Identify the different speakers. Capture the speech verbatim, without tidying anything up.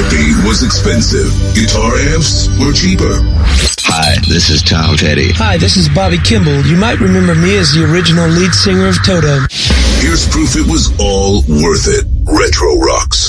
Speaker 1: Therapy was expensive. Guitar amps were cheaper.
Speaker 2: Hi, this is Tom Petty.
Speaker 3: Hi, this is Bobby Kimball. You might remember me as the original lead singer of Toto.
Speaker 1: Here's proof it was all worth it. Retro Rocks.